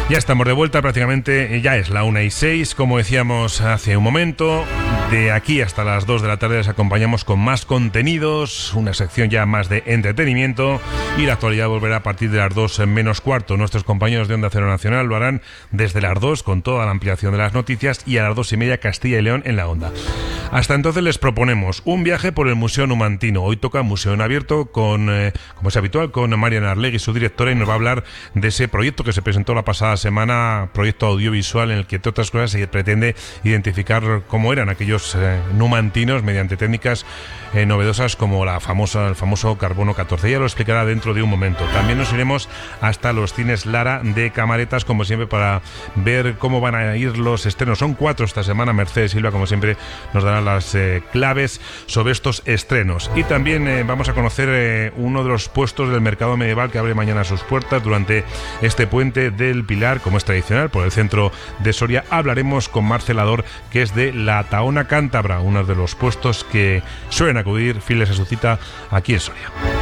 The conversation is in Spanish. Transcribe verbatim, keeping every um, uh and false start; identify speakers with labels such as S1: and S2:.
S1: Ya estamos de vuelta prácticamente, ya es la una y seis, como decíamos hace un momento. De aquí hasta las dos de la tarde les acompañamos con más contenidos, una sección ya más de entretenimiento, y la actualidad volverá a partir de las dos menos cuarto. Nuestros compañeros de Onda Cero Nacional lo harán desde las dos con toda la ampliación de las noticias, y a las dos y media Castilla y León en la Onda. Hasta entonces les proponemos un viaje por el Museo Numantino. Hoy toca Museo en Abierto con, eh, como es habitual, con Mariana Arlegui, su directora, y nos va a hablar de ese proyecto que se presentó la pasada semana, proyecto audiovisual en el que, entre otras cosas, se pretende identificar cómo eran aquellos eh, numantinos mediante técnicas eh, novedosas como la famosa, el famoso carbono catorce. Ya lo explicará dentro de un momento. También nos iremos hasta los cines Lara de Camaretas, como siempre, para ver cómo van a ir los estrenos. Son cuatro esta semana. Mercedes Silva, como siempre, nos dará las eh, claves sobre estos estrenos. Y también eh, vamos a conocer eh, uno de los puestos del mercado medieval que abre mañana sus puertas durante este puente del Pilar, como es tradicional, por el centro de Soria. Hablaremos con Marcelador, que es de la Tahona Cántabra, uno de los puestos que suelen acudir fieles a su cita aquí en Soria.